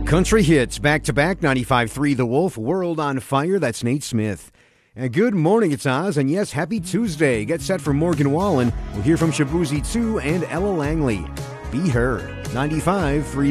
Country hits back-to-back, 95.3 The Wolf, World on Fire. That's Nate Smith. And good morning, it's Oz, and yes, happy Tuesday. Get set for Morgan Wallen. We'll hear from Shabuzi 2 and Ella Langley. Be Her, 95.3